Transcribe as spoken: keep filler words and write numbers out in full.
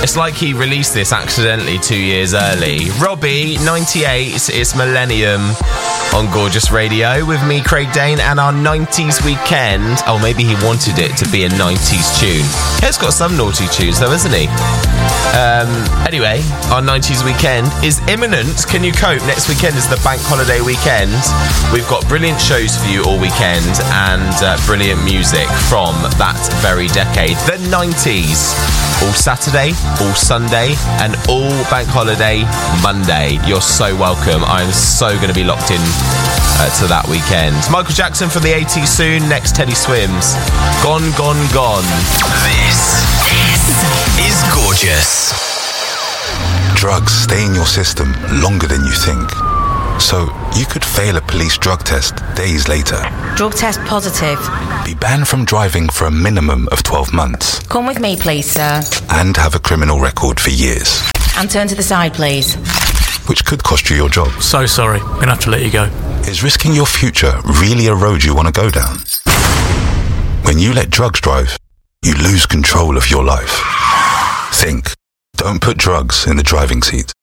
It's like he released this accidentally two years early. Robbie, ninety-eight, it's Millennium on Gorgeous Radio with me, Craig Dane, and our nineties weekend. Oh, maybe he wanted it to be a nineties tune. He's got some naughty tunes though, isn't he? Um, anyway, our nineties weekend is imminent. Can you cope? Next weekend is the bank holiday weekend. We've got brilliant shows for you all weekend and uh, brilliant music from that very decade. The nineties. All Saturday, all Sunday, and all bank holiday Monday. You're so welcome. I'm so going to be locked in uh, to that weekend. Michael Jackson from the eighties soon. Next, Teddy Swims. Gone, gone, gone. This, this is Gorgeous. Drugs stay in your system longer than you think. So you could fail a police drug test days later. Drug test positive. Be banned from driving for a minimum of twelve months. Come with me, please, sir. And have a criminal record for years. And turn to the side, please. Which could cost you your job. So sorry, I'm gonna have to let you go. Is risking your future really a road you want to go down? When you let drugs drive, you lose control of your life. Think. Don't put drugs in the driving seat.